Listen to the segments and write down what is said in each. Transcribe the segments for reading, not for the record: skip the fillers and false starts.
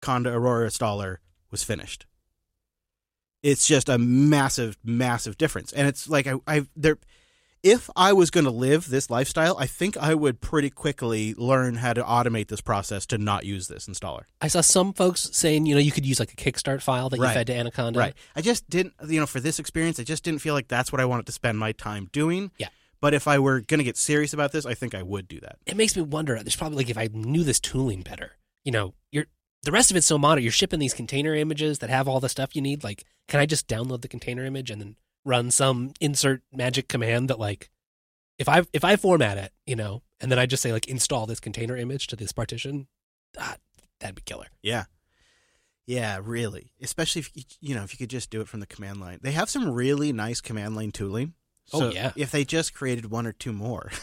Conda Aurora installer was finished. It's just a massive, massive difference. And it's like if I was going to live this lifestyle, I think I would pretty quickly learn how to automate this process to not use this installer. I saw some folks saying, you could use like a Kickstart file that you fed to Anaconda. Right. I just didn't, for this experience, I just didn't feel like that's what I wanted to spend my time doing. Yeah. But if I were going to get serious about this, I think I would do that. It makes me wonder, there's probably like if I knew this tooling better, the rest of it's so modern. You're shipping these container images that have all the stuff you need. Like, can I just download the container image and then run some insert magic command that like, if I format it, and then I just say like install this container image to this partition, that'd be killer. Yeah. Yeah, really. Especially if you could just do it from the command line. They have some really nice command line tooling. So if they just created one or two more.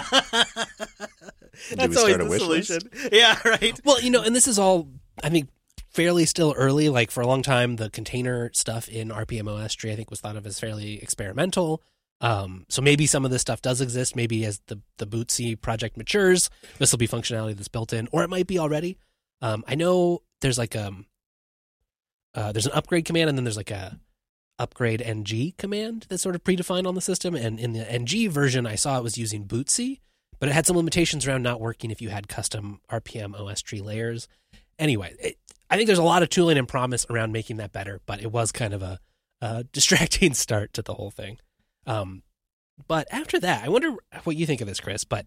That's always the solution. Yeah, right. Well, and this is all, I think, fairly still early. Like for a long time, the container stuff in RPMOS tree, I think, was thought of as fairly experimental. So maybe some of this stuff does exist. Maybe as the Bootsy project matures, this will be functionality that's built in, or it might be already. I know there's like there's an upgrade command, and then there's like a upgrade ng command that's sort of predefined on the system. And in the ng version, I saw it was using Bootsy, but it had some limitations around not working if you had custom RPM OS tree layers. Anyway, I think there's a lot of tooling and promise around making that better, but it was kind of a distracting start to the whole thing. But after that, I wonder what you think of this, Chris, but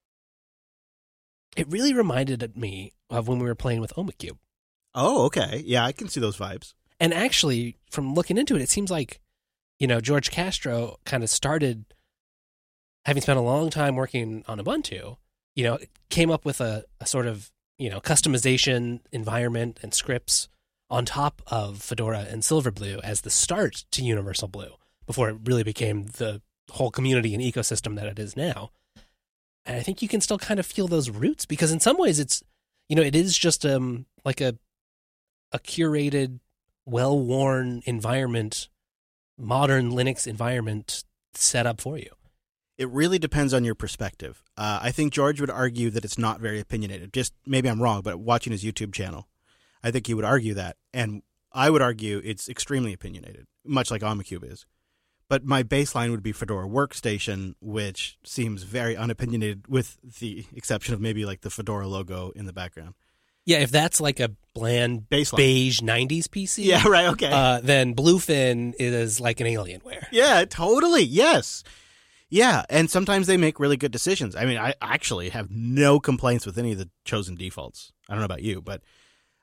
it really reminded me of when we were playing with OmaCube. Oh, okay. Yeah, I can see those vibes. And actually, from looking into it, it seems like, George Castro kind of started, having spent a long time working on Ubuntu, came up with a sort of, customization environment and scripts on top of Fedora and Silverblue as the start to Universal Blue before it really became the whole community and ecosystem that it is now. And I think you can still kind of feel those roots because in some ways it's, it is just like a curated, well-worn environment, modern Linux environment set up for you. It really depends on your perspective. I think George would argue that it's not very opinionated. Just maybe I'm wrong, but watching his YouTube channel, I think he would argue that. And I would argue it's extremely opinionated, much like OmaCube is. But my baseline would be Fedora Workstation, which seems very unopinionated with the exception of maybe like the Fedora logo in the background. Yeah, if that's like a bland baseline. Beige 90s PC, yeah, right, okay. Then Bluefin is like an Alienware. Yeah, totally, yes. Yeah, and sometimes they make really good decisions. I mean, I actually have no complaints with any of the chosen defaults. I don't know about you, but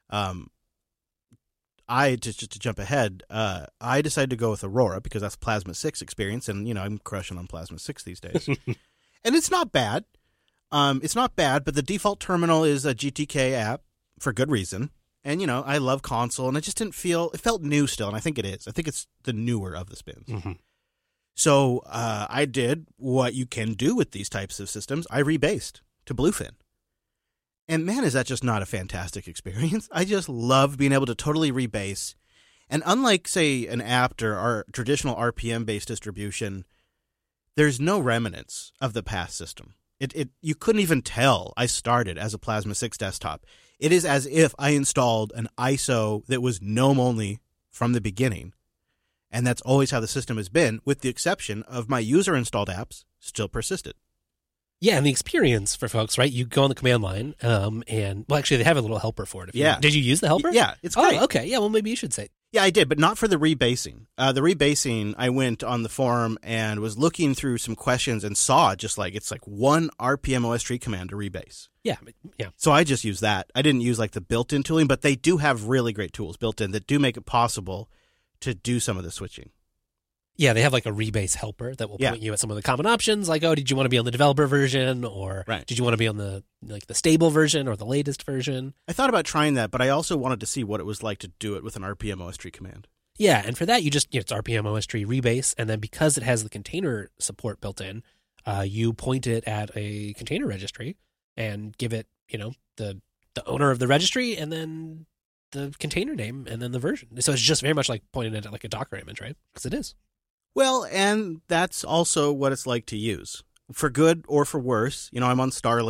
just to jump ahead, I decided to go with Aurora because that's Plasma 6 experience, and, I'm crushing on Plasma 6 these days. And it's not bad. It's not bad, but the default terminal is a GTK app for good reason. And, I love console, and it just it felt new still, and I think it is. I think it's the newer of the spins. Mm-hmm. So I did what you can do with these types of systems. I rebased to Bluefin. And man, is that just not a fantastic experience. I just love being able to totally rebase. And unlike, say, an apt or our traditional RPM-based distribution, there's no remnants of the past system. You couldn't even tell I started as a Plasma 6 desktop. It is as if I installed an ISO that was GNOME only from the beginning. And that's always how the system has been, with the exception of my user-installed apps still persisted. Yeah, and the experience for folks, right? You go on the command line, and actually, they have a little helper for it. Did you use the helper? Yeah, it's great. Oh, okay. Yeah, well, maybe you should say. Yeah, I did, but not for the rebasing. The rebasing, I went on the forum and was looking through some questions and saw just like it's like one RPM OS tree command to rebase. Yeah. So I just used that. I didn't use like the built-in tooling, but they do have really great tools built in that do make it possible to do some of the switching. Yeah, they have like a rebase helper that will point you at some of the common options. Like, did you want to be on the developer version, or did you want to be on the stable version or the latest version? I thought about trying that, but I also wanted to see what it was like to do it with an RPM OS tree command. Yeah, and for that you just it's RPM OS tree rebase, and then because it has the container support built in, you point it at a container registry and give it the owner of the registry, and then the container name, and then the version. So it's just very much like pointing it at like a Docker image, right? Because it is. Well, and that's also what it's like to use. For good or for worse, I'm on Starlink,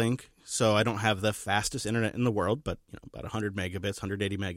so I don't have the fastest internet in the world, but about 100 megabits, 180